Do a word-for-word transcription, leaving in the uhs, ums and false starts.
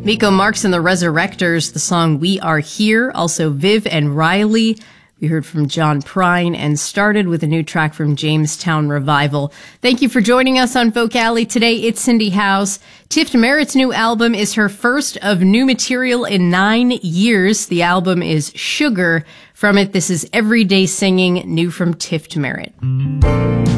Miko Marks and the Resurrectors, the song We Are Here. Also Viv and Riley. We heard from John Prine and started with a new track from Jamestown Revival. Thank you for joining us on Folk Alley today. It's Cindy House. Tift Merritt's new album is her first of new material in nine years. The album is Sugar. From it, this is Everyday Singing, new from Tift Merritt.